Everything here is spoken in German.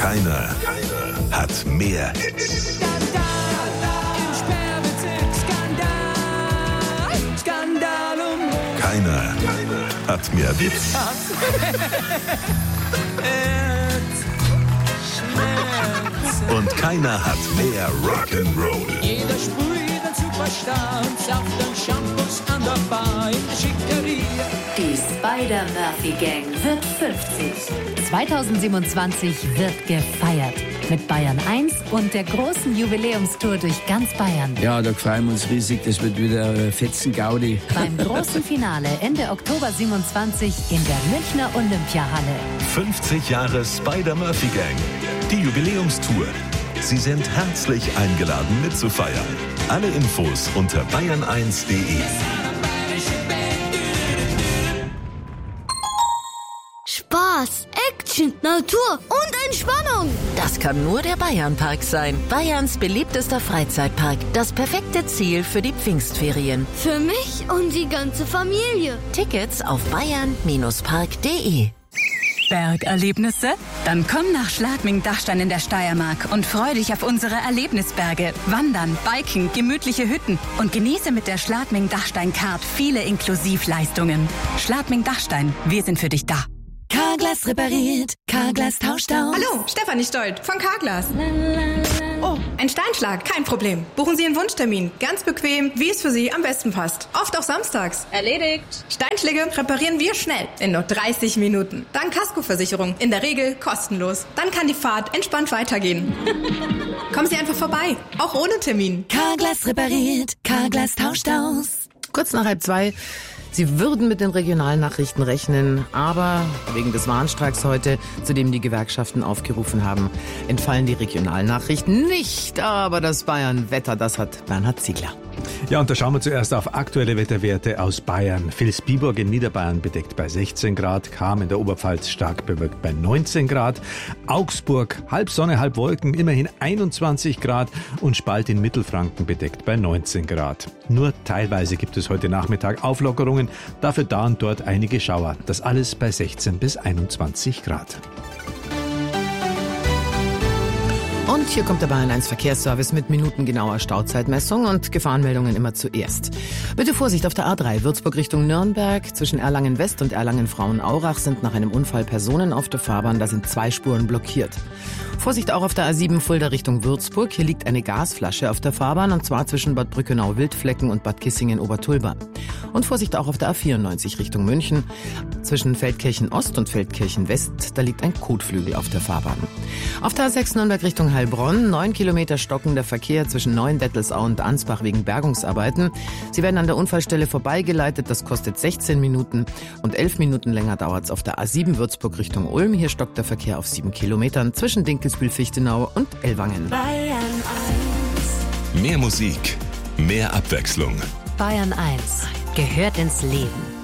Keiner hat mehr Hits. Keiner hat mehr Witz. Und keiner hat mehr Rock'n'Roll. Jeder sprüht ein Superstar und sauft dann Shampoos an der Bar in der Schickeria. Die Spider-Murphy-Gang wird 50. 2027 wird gefeiert. Mit Bayern 1 und der großen Jubiläumstour durch ganz Bayern. Ja, da freuen wir uns riesig. Das wird wieder Fetzen-Gaudi. Beim großen Finale Ende Oktober 27 in der Münchner Olympiahalle. 50 Jahre Spider-Murphy-Gang. Die Jubiläumstour. Sie sind herzlich eingeladen mitzufeiern. Alle Infos unter bayern1.de. Spaß, Action, Natur und Entspannung. Das kann nur der Bayernpark sein. Bayerns beliebtester Freizeitpark. Das perfekte Ziel für die Pfingstferien. Für mich und die ganze Familie. Tickets auf bayern-park.de. Bergerlebnisse? Dann komm nach Schladming-Dachstein in der Steiermark und freu dich auf unsere Erlebnisberge. Wandern, Biken, gemütliche Hütten und genieße mit der Schladming-Dachstein-Card viele Inklusivleistungen. Schladming-Dachstein, wir sind für dich da. Carglass repariert, Carglass tauscht aus. Hallo, Stefanie Stolt von Carglass. Oh, ein Steinschlag, kein Problem. Buchen Sie einen Wunschtermin. Ganz bequem, wie es für Sie am besten passt. Oft auch samstags. Erledigt. Steinschläge reparieren wir schnell, in nur 30 Minuten. Dank Kaskoversicherung, in der Regel kostenlos. Dann kann die Fahrt entspannt weitergehen. Kommen Sie einfach vorbei, auch ohne Termin. Carglass repariert, Carglass tauscht aus. Kurz nach 1:30. Sie würden mit den Regionalnachrichten rechnen, aber wegen des Warnstreiks heute, zu dem die Gewerkschaften aufgerufen haben, entfallen die Regionalnachrichten nicht. Aber das Bayern-Wetter, das hat Bernhard Ziegler. Ja, und da schauen wir zuerst auf aktuelle Wetterwerte aus Bayern. Vilsbiburg in Niederbayern bedeckt bei 16 Grad, Cham in der Oberpfalz stark bewölkt bei 19 Grad, Augsburg halb Sonne, halb Wolken, immerhin 21 Grad und Spalt in Mittelfranken bedeckt bei 19 Grad. Nur teilweise gibt es heute Nachmittag Auflockerungen, dafür da und dort einige Schauer. Das alles bei 16 bis 21 Grad. Und hier kommt der Bayern 1 Verkehrsservice mit minutengenauer Stauzeitmessung und Gefahrenmeldungen immer zuerst. Bitte Vorsicht auf der A3 Würzburg Richtung Nürnberg. Zwischen Erlangen West und Erlangen Frauenaurach sind nach einem Unfall Personen auf der Fahrbahn. Da sind 2 Spuren blockiert. Vorsicht auch auf der A7 Fulda Richtung Würzburg. Hier liegt eine Gasflasche auf der Fahrbahn und zwar zwischen Bad Brückenau-Wildflecken und Bad Kissingen-Obertulba. Und Vorsicht auch auf der A94 Richtung München. Zwischen Feldkirchen Ost und Feldkirchen West, da liegt ein Kotflügel auf der Fahrbahn. Auf der A6 Nürnberg Richtung Heilbronn, 9 Kilometer stockender Verkehr zwischen Neuendettelsau und Ansbach wegen Bergungsarbeiten. Sie werden an der Unfallstelle vorbeigeleitet, das kostet 16 Minuten und 11 Minuten länger dauert es auf der A7 Würzburg Richtung Ulm. Hier stockt der Verkehr auf 7 Kilometern zwischen Dinkelsbühl-Fichtenau und Ellwangen. Bayern 1. Mehr Musik, mehr Abwechslung. Bayern 1 gehört ins Leben.